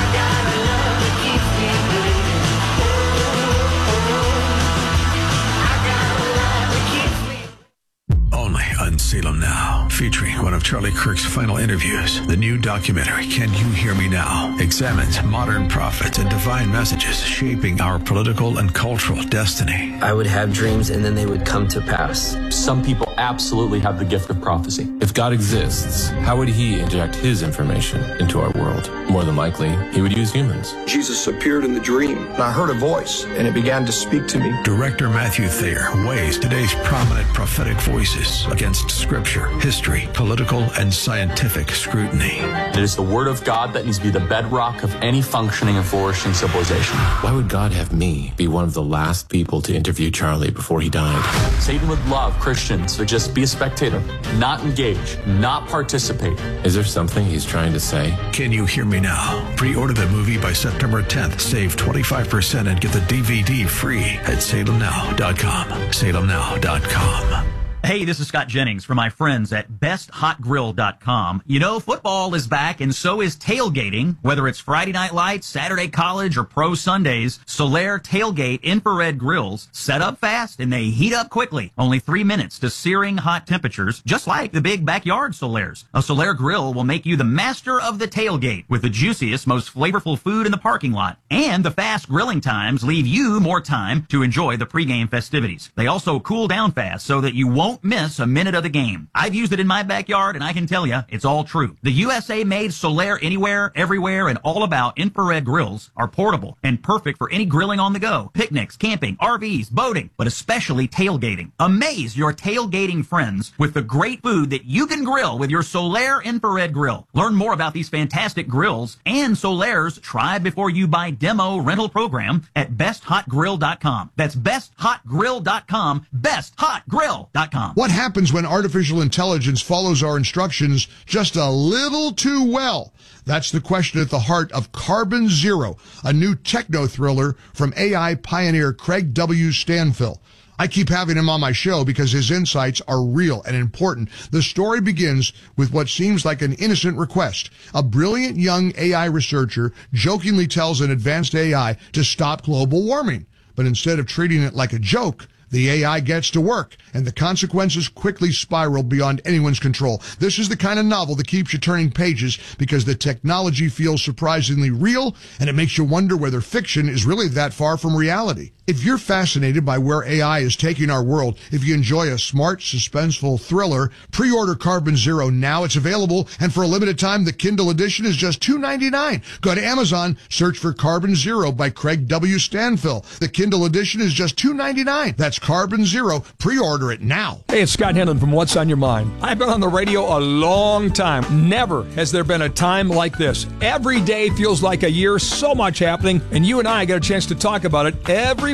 On Salem Now, featuring one of Charlie Kirk's final interviews. The new documentary, Can You Hear Me Now?, examines modern prophets and divine messages shaping our political and cultural destiny. I would have dreams and then they would come to pass. Some people absolutely have the gift of prophecy. If God exists, how would he inject his information into our world? More than likely, he would use humans. Jesus appeared in the dream, and I heard a voice, and it began to speak to me. Director Matthew Thayer weighs today's prominent prophetic voices against scripture, history, political, and scientific scrutiny. It is the word of God that needs to be the bedrock of any functioning and flourishing civilization. Why would God have me be one of the last people to interview Charlie before he died? Satan would love Christians to just be a spectator, not engage, not participate. Is there something he's trying to say? Can You Hear Me Now? Pre-order the movie by September 10th. Save 25% and get the DVD free at salemnow.com. salemnow.com. Hey, this is Scott Jennings from my friends at BestHotGrill.com. You know, football is back and so is tailgating. Whether it's Friday Night Lights, Saturday College, or Pro Sundays, Solaire Tailgate infrared grills set up fast and they heat up quickly. Only 3 minutes to searing hot temperatures, just like the big backyard Solaire's. A Solaire grill will make you the master of the tailgate with the juiciest, most flavorful food in the parking lot. And the fast grilling times leave you more time to enjoy the pregame festivities. They also cool down fast so that you won't miss a minute of the game. I've used it in my backyard, and I can tell you, it's all true. The USA-made Solaire Anywhere, Everywhere, and All About infrared grills are portable and perfect for any grilling on the go. Picnics, camping, RVs, boating, but especially tailgating. Amaze your tailgating friends with the great food that you can grill with your Solaire infrared grill. Learn more about these fantastic grills and Solaire's Try Before You Buy demo rental program at BestHotGrill.com. That's BestHotGrill.com, BestHotGrill.com. What happens when artificial intelligence follows our instructions just a little too well? That's the question at the heart of Carbon Zero, a new techno thriller from AI pioneer Craig W. Stanfill. I keep having him on my show because his insights are real and important. The story begins with what seems like an innocent request. A brilliant young AI researcher jokingly tells an advanced AI to stop global warming. But instead of treating it like a joke, the AI gets to work, and the consequences quickly spiral beyond anyone's control. This is the kind of novel that keeps you turning pages because the technology feels surprisingly real, and it makes you wonder whether fiction is really that far from reality. If you're fascinated by where AI is taking our world, if you enjoy a smart, suspenseful thriller, pre-order Carbon Zero now. It's available, and for a limited time, the Kindle edition is just $2.99. Go to Amazon, search for Carbon Zero by Craig W. Stanfill. The Kindle edition is just $2.99. That's Carbon Zero. Pre-order it now. Hey, it's Scott Henlon from What's on Your Mind. I've been on the radio a long time. Never has there been a time like this. Every day feels like a year, so much happening, and you and I get a chance to talk about it every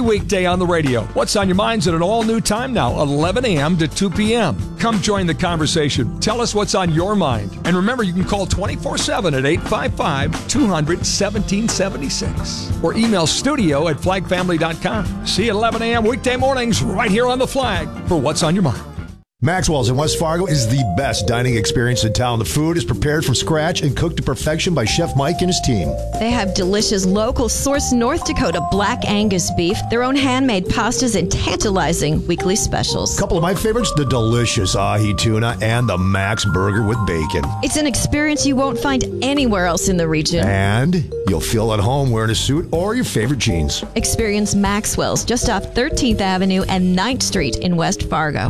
weekday on the radio. What's on Your Mind's at an all-new time now, 11 a.m. to 2 p.m. Come join the conversation. Tell us what's on your mind. And remember, you can call 24/7 at 855-200-1776 or email studio@flagfamily.com. See you at 11 a.m. weekday mornings right here on The Flag for What's on Your Mind. Maxwell's in West Fargo is the best dining experience in town. The food is prepared from scratch and cooked to perfection by Chef Mike and his team. They have delicious local sourced North Dakota Black Angus beef, their own handmade pastas, and tantalizing weekly specials. A couple of my favorites, the delicious ahi tuna and the Max Burger with bacon. It's an experience you won't find anywhere else in the region. And you'll feel at home wearing a suit or your favorite jeans. Experience Maxwell's just off 13th Avenue and 9th Street in West Fargo.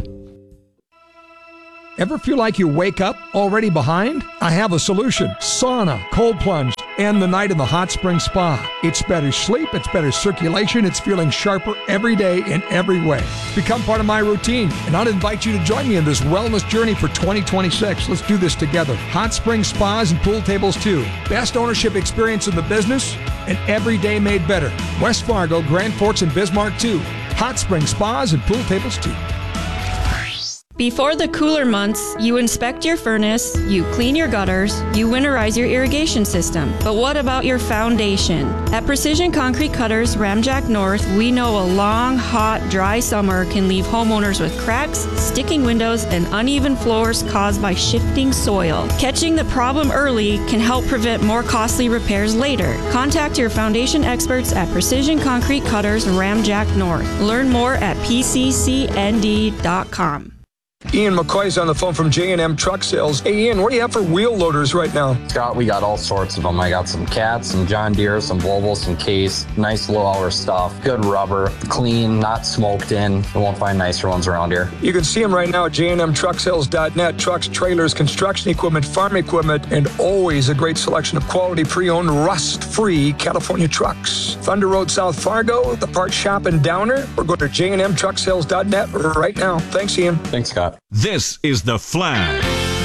Ever feel like you wake up already behind? I have a solution. Sauna, cold plunge, and the night in the hot spring spa. It's better sleep, it's better circulation, it's feeling sharper every day in every way. Become part of my routine, and I'd invite you to join me in this wellness journey for 2026. Let's do this together. Hot spring spas and pool tables too. Best ownership experience in the business, and every day made better. West Fargo, Grand Forks, and Bismarck too. Hot spring spas and pool tables too. Before the cooler months, you inspect your furnace, you clean your gutters, you winterize your irrigation system. But what about your foundation? At Precision Concrete Cutters, Ramjack North, we know a long, hot, dry summer can leave homeowners with cracks, sticking windows, and uneven floors caused by shifting soil. Catching the problem early can help prevent more costly repairs later. Contact your foundation experts at Precision Concrete Cutters, Ramjack North. Learn more at pccnd.com. Ian McCoy's on the phone from J&M Truck Sales. Hey, Ian, what do you have for wheel loaders right now? Scott, we got all sorts of them. I got some Cats, some John Deere, some Volvo, some Case. Nice low-hour stuff. Good rubber. Clean, not smoked in. You won't find nicer ones around here. You can see them right now at jnmtrucksales.net. Trucks, trailers, construction equipment, farm equipment, and always a great selection of quality pre-owned, rust-free California trucks. Thunder Road, South Fargo, the parts shop in Downer, or go to jnmtrucksales.net right now. Thanks, Ian. Thanks, Scott. This is The Flag.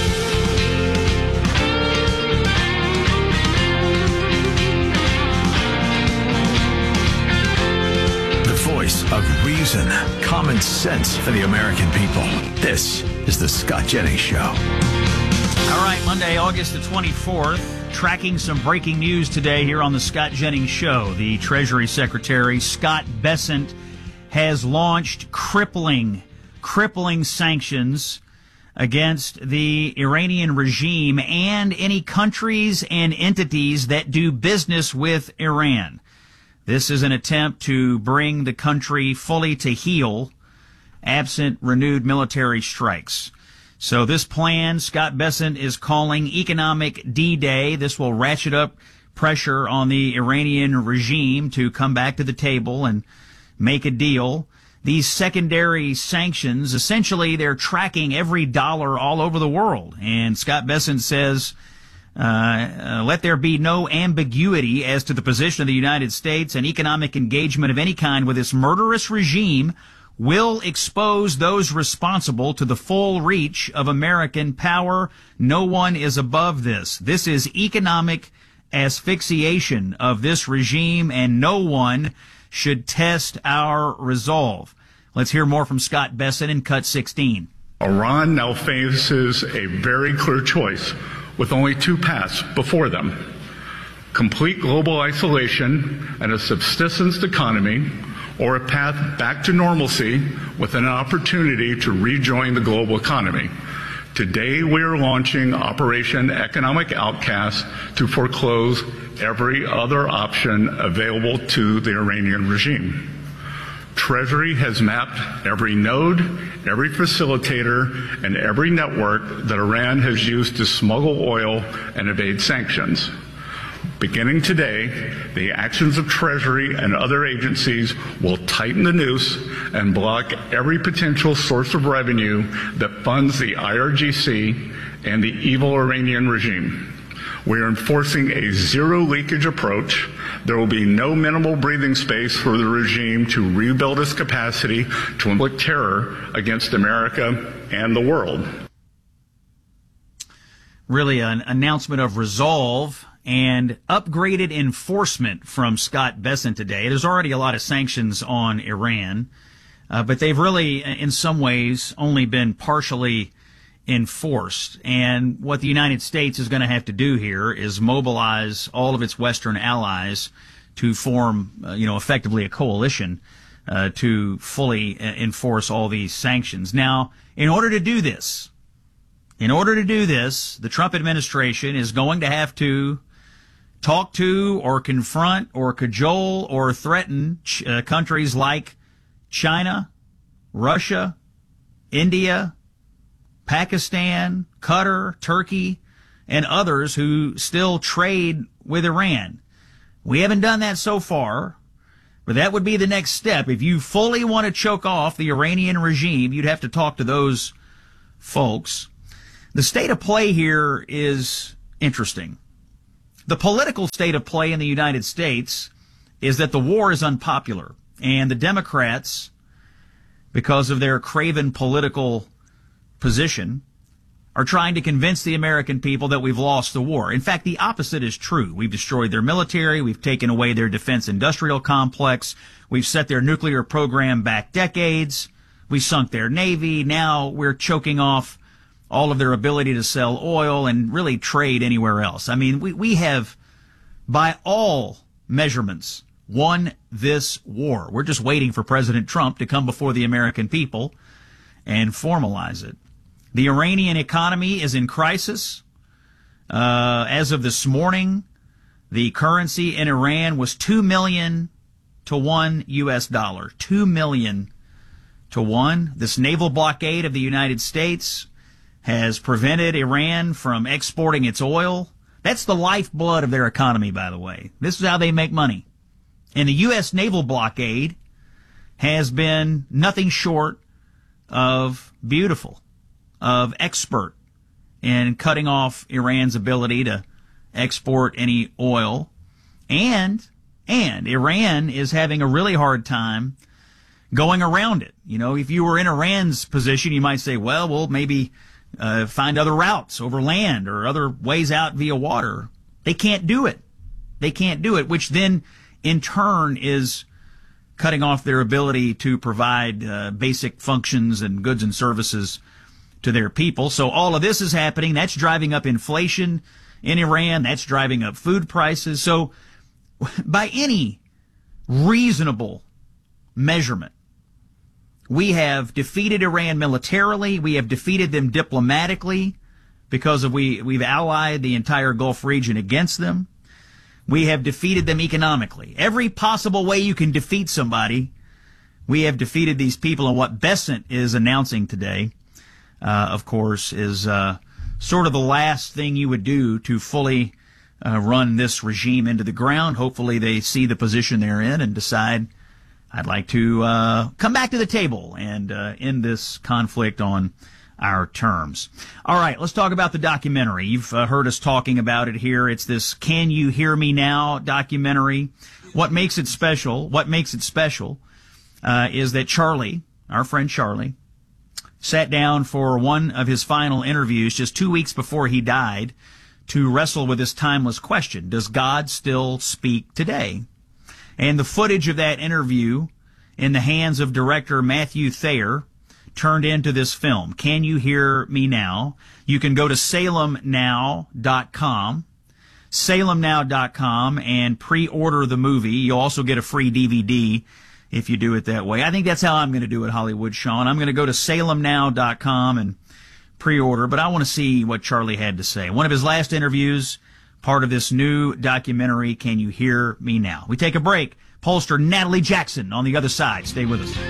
The voice of reason, common sense for the American people. This is The Scott Jennings Show. All right, Monday, August the 24th. Tracking some breaking news today here on The Scott Jennings Show. The Treasury Secretary, Scott Bessent, has launched crippling sanctions against the Iranian regime and any countries and entities that do business with Iran. This is an attempt to bring the country fully to heel, absent renewed military strikes. So this plan, Scott Bessent is calling Economic D-Day. This will ratchet up pressure on the Iranian regime to come back to the table and make a deal. These secondary sanctions, essentially they're tracking every dollar all over the world. And Scott Bessent says, let there be no ambiguity as to the position of the United States, and economic engagement of any kind with this murderous regime will expose those responsible to the full reach of American power. No one is above this. This is economic asphyxiation of this regime, and no one should test our resolve. Let's hear more from Scott Bessent in Cut 16. Iran now faces a very clear choice with only two paths before them: complete global isolation and a subsistence economy, or a path back to normalcy with an opportunity to rejoin the global economy. Today, we are launching Operation Economic Outcast to foreclose every other option available to the Iranian regime. Treasury has mapped every node, every facilitator, and every network that Iran has used to smuggle oil and evade sanctions. Beginning today, the actions of Treasury and other agencies will tighten the noose and block every potential source of revenue that funds the IRGC and the evil Iranian regime. We are enforcing a zero leakage approach. There will be no minimal breathing space for the regime to rebuild its capacity to inflict terror against America and the world. Really an announcement of resolve and upgraded enforcement from Scott Bessent today. There's already a lot of sanctions on Iran, but they've really, in some ways, only been partially enforced. And what the United States is going to have to do here is mobilize all of its Western allies to form, effectively a coalition to fully enforce all these sanctions. Now, in order to do this, the Trump administration is going to have to talk to or confront or cajole or threaten countries like China, Russia, India, Pakistan, Qatar, Turkey, and others who still trade with Iran. We haven't done that so far, but that would be the next step. If you fully want to choke off the Iranian regime, you'd have to talk to those folks. The state of play here is interesting. The political state of play in the United States is that the war is unpopular, and the Democrats, because of their craven political position, are trying to convince the American people that we've lost the war. In fact, the opposite is true. We've destroyed their military. We've taken away their defense industrial complex. We've set their nuclear program back decades. We sunk their Navy. Now we're choking off all of their ability to sell oil and really trade anywhere else. I mean, we have, by all measurements, won this war. We're just waiting for President Trump to come before the American people and formalize it. The Iranian economy is in crisis. As of this morning, the currency in Iran was 2 million to $1 US. 2 million to 1. This naval blockade of the United States has prevented Iran from exporting its oil. That's the lifeblood of their economy, by the way. This is how they make money. And the U.S. naval blockade has been nothing short of beautiful, of expert in cutting off Iran's ability to export any oil. And Iran is having a really hard time going around it. You know, if you were in Iran's position, you might say, well, we'll maybe find other routes over land or other ways out via water. They can't do it. They can't do it, which then in turn is cutting off their ability to provide basic functions and goods and services to their people. So all of this is happening. That's driving up inflation in Iran. That's driving up food prices. So by any reasonable measurement, we have defeated Iran militarily. We have defeated them diplomatically because we've allied the entire Gulf region against them. We have defeated them economically. Every possible way you can defeat somebody, we have defeated these people. And what Bessent is announcing today, of course, is sort of the last thing you would do to fully run this regime into the ground. Hopefully they see the position they're in and decide, I'd like to come back to the table and end this conflict on our terms. All right, let's talk about the documentary. You've heard us talking about it here. It's this Can You Hear Me Now documentary. What makes it special is that Charlie, our friend Charlie, sat down for one of his final interviews just 2 weeks before he died to wrestle with this timeless question. Does God still speak today? And the footage of that interview in the hands of director Matthew Thayer turned into this film, Can You Hear Me Now? You can go to salemnow.com, and pre-order the movie. You'll also get a free DVD if you do it that way. I think that's how I'm going to do it, Hollywood Sean. I'm going to go to salemnow.com and pre-order, but I want to see what Charlie had to say. One of his last interviews, part of this new documentary, Can You Hear Me Now? We take a break. Pollster Natalie Jackson on the other side. Stay with us.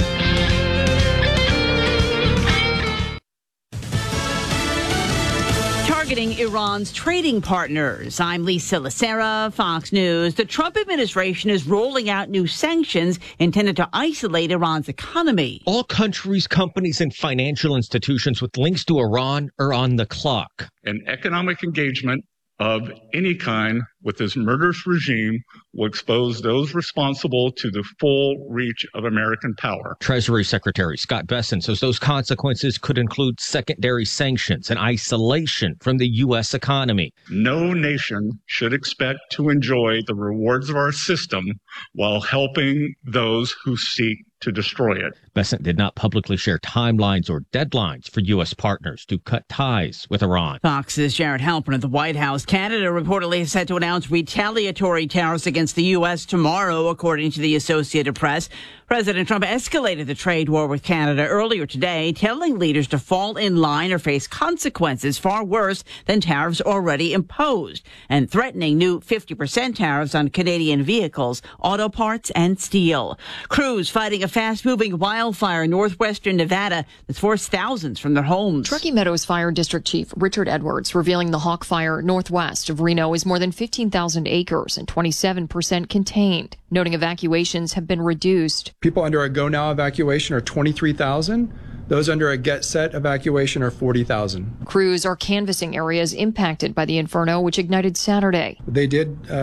Targeting Iran's trading partners. I'm Lisa Lacera, Fox News. The Trump administration is rolling out new sanctions intended to isolate Iran's economy. All countries, companies, and financial institutions with links to Iran are on the clock. An economic engagement of any kind with his murderous regime will expose those responsible to the full reach of American power. Treasury Secretary Scott Bessent says those consequences could include secondary sanctions and isolation from the U.S. economy. No nation should expect to enjoy the rewards of our system while helping those who seek to destroy it. Bessent did not publicly share timelines or deadlines for U.S. partners to cut ties with Iran. Fox's Jared Halpern at the White House. Canada reportedly is set to announce retaliatory tariffs against the U.S. tomorrow, according to the Associated Press. President Trump escalated the trade war with Canada earlier today, telling leaders to fall in line or face consequences far worse than tariffs already imposed, and threatening new 50% tariffs on Canadian vehicles, auto parts, and steel. Crews fighting a fast-moving wildfire in northwestern Nevada that's forced thousands from their homes. Truckee Meadows Fire District Chief Richard Edwards revealing the Hawk Fire northwest of Reno is more than 15,000 acres and 27% contained, noting evacuations have been reduced. People under a Go Now evacuation are 23,000. Those under a Get Set evacuation are 40,000. Crews are canvassing areas impacted by the inferno, which ignited Saturday. They did